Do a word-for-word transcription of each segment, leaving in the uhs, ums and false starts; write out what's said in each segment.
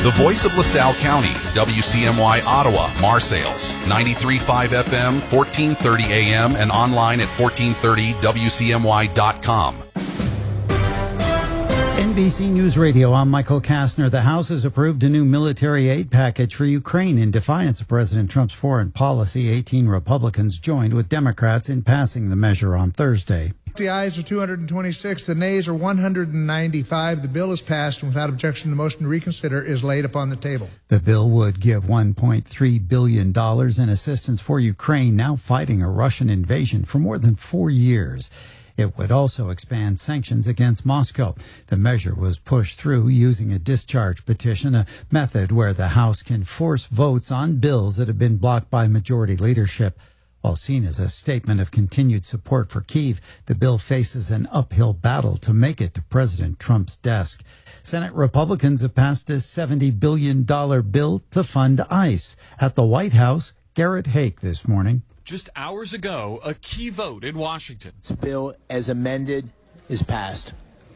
The voice of LaSalle County, W C M Y Ottawa, Marseilles, ninety-three point five F M, fourteen thirty A M, and online at fourteen thirty W C M Y dot com. N B C News Radio, I'm Michael Kastner. The House has approved a new military aid package for Ukraine in defiance of President Trump's foreign policy. eighteen Republicans joined with Democrats in passing the measure on Thursday. The ayes are two hundred twenty-six, the nays are one hundred ninety-five. The bill is passed, and without objection, the motion to reconsider is laid upon the table. The bill would give one point three billion dollars in assistance for Ukraine, now fighting a Russian invasion for more than four years. It would also expand sanctions against Moscow. The measure was pushed through using a discharge petition, a method where the House can force votes on bills that have been blocked by majority leadership. While seen as a statement of continued support for Kyiv, the bill faces an uphill battle to make it to President Trump's desk. Senate Republicans have passed a seventy billion dollars bill to fund ICE. At the White House, Garrett Haake this morning. Just hours ago, a key vote in Washington. This bill, as amended, is passed.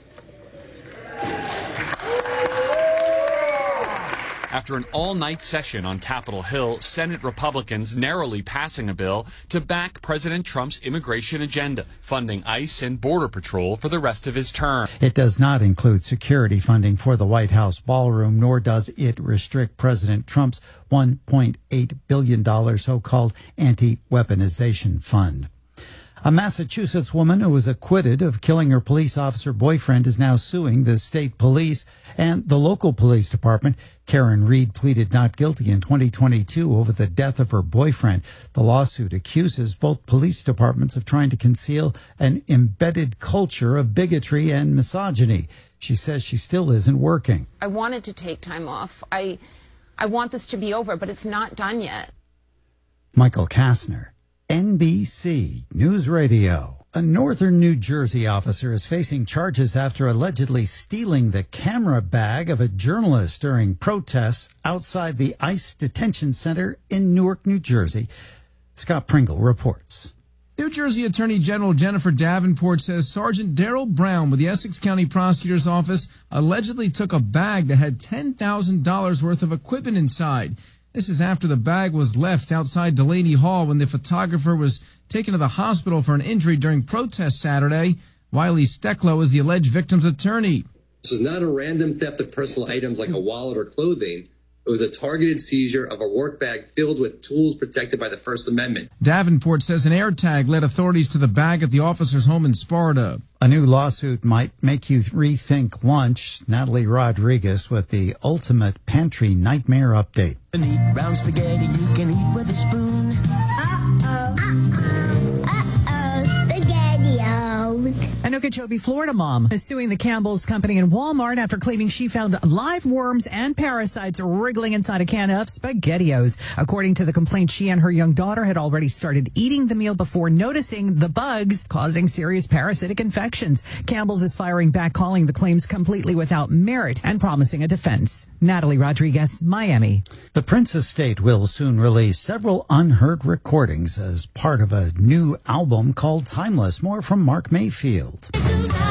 After an all-night session on Capitol Hill, Senate Republicans narrowly passing a bill to back President Trump's immigration agenda, funding ICE and Border Patrol for the rest of his term. It does not include security funding for the White House ballroom, nor does it restrict President Trump's one point eight billion dollars so-called anti-weaponization fund. A Massachusetts woman who was acquitted of killing her police officer boyfriend is now suing the state police and the local police department. Karen Reed pleaded not guilty in twenty twenty-two over the death of her boyfriend. The lawsuit accuses both police departments of trying to conceal an embedded culture of bigotry and misogyny. She says she still isn't working. I wanted to take time off. I, I want this to be over, but it's not done yet. Michael Kastner, N B C News Radio. A northern New Jersey officer is facing charges after allegedly stealing the camera bag of a journalist during protests outside the ICE detention center in Newark, New Jersey. Scott Pringle reports. New Jersey Attorney General Jennifer Davenport says Sergeant Daryl Brown with the Essex County Prosecutor's Office allegedly took a bag that had ten thousand dollars worth of equipment inside. This is after the bag was left outside Delaney Hall when the photographer was taken to the hospital for an injury during protests Saturday. Wiley Stecklow is the alleged victim's attorney. This was not a random theft of personal items like a wallet or clothing. It was a targeted seizure of a work bag filled with tools protected by the First Amendment. Davenport says an AirTag led authorities to the bag at the officer's home in Sparta. A new lawsuit might make you rethink lunch. Natalie Rodriguez with the ultimate pantry nightmare update. Eat brown spaghetti you can eat with a spoon. Uh-oh. Uh-oh. Uh-oh. Spaghetti-O. An Okeechobee, Florida mom is suing the Campbell's Company and Walmart after claiming she found live worms and parasites wriggling inside a can of SpaghettiOs. According to the complaint, she and her young daughter had already started eating the meal before noticing the bugs causing serious parasitic infections. Campbell's is firing back, calling the claims completely without merit and promising a defense. Natalie Rodriguez, Miami. The Prince estate will soon release several unheard recordings as part of a new album called Timeless. More from Mark Mayfield.